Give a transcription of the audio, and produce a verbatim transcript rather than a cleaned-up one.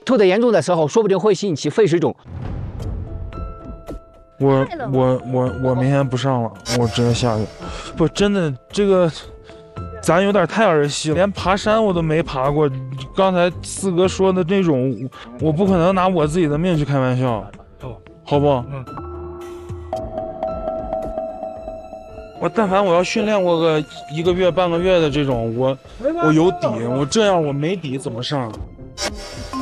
吐得严重的时候，说不定会引起肺水肿。 我我我我明天不上了，我直接下去。不，真的这个，咱有点太儿戏了，连爬山我都没爬过。刚才四哥说的那种，我不可能拿我自己的命去开玩笑，好不？嗯。我但凡我要训练过个一个月半个月的这种，我我有底，我这样我没底怎么上？